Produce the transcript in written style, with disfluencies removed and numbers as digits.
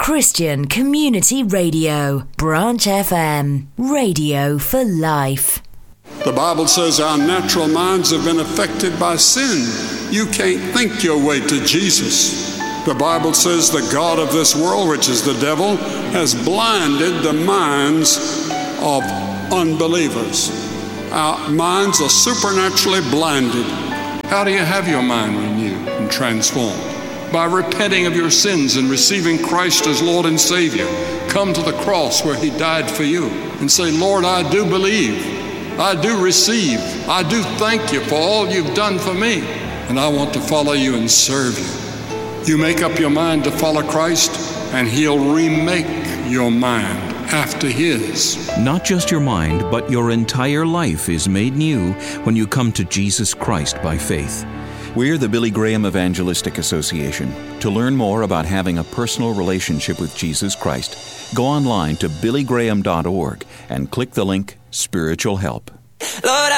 Christian Community Radio, Branch FM, radio for life. The Bible says our natural minds have been affected by sin. You can't think your way to Jesus. The Bible says the God of this world, which is the devil, has blinded the minds of unbelievers. Our minds are supernaturally blinded. How do you have your mind renewed and transformed? By repenting of your sins and receiving Christ as Lord and Savior. Come to the cross where He died for you and say, Lord, I do believe. I do receive. I do thank you for all you've done for me. And I want to follow you and serve you. You make up your mind to follow Christ, and He'll remake your mind after His. Not just your mind, but your entire life is made new when you come to Jesus Christ by faith. We're the Billy Graham Evangelistic Association. To learn more about having a personal relationship with Jesus Christ, go online to billygraham.org and click the link Spiritual Help. Lord,